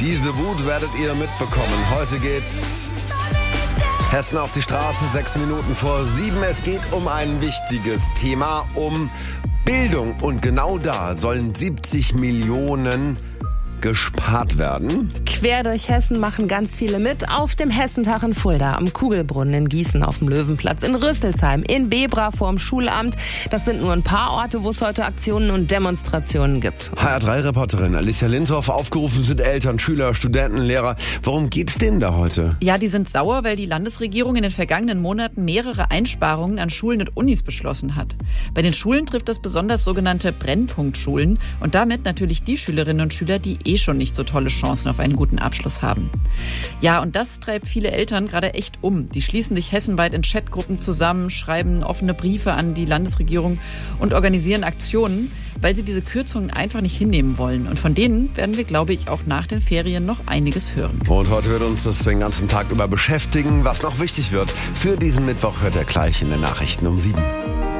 Diese Wut werdet ihr mitbekommen. Heute geht's Hessen auf die Straße, 6 Minuten vor 7. Es geht um ein wichtiges Thema, um Bildung. Und genau da sollen 70 Millionen gespart werden. Quer durch Hessen machen ganz viele mit. Auf dem Hessentag in Fulda, am Kugelbrunnen in Gießen, auf dem Löwenplatz, in Rüsselsheim, in Bebra vorm Schulamt. Das sind nur ein paar Orte, wo es heute Aktionen und Demonstrationen gibt. HR3-Reporterin Alicia Lindhoff, aufgerufen sind Eltern, Schüler, Studenten, Lehrer. Worum geht's denen da heute? Ja, die sind sauer, weil die Landesregierung in den vergangenen Monaten mehrere Einsparungen an Schulen und Unis beschlossen hat. Bei den Schulen trifft das besonders sogenannte Brennpunktschulen und damit natürlich die Schülerinnen und Schüler, die schon nicht so tolle Chancen auf einen guten Abschluss haben. Ja, und das treibt viele Eltern gerade echt um. Die schließen sich hessenweit in Chatgruppen zusammen, schreiben offene Briefe an die Landesregierung und organisieren Aktionen, weil sie diese Kürzungen einfach nicht hinnehmen wollen. Und von denen werden wir, glaube ich, auch nach den Ferien noch einiges hören. Und heute wird uns das den ganzen Tag über beschäftigen. Was noch wichtig wird für diesen Mittwoch, hört ihr gleich in den Nachrichten um 7.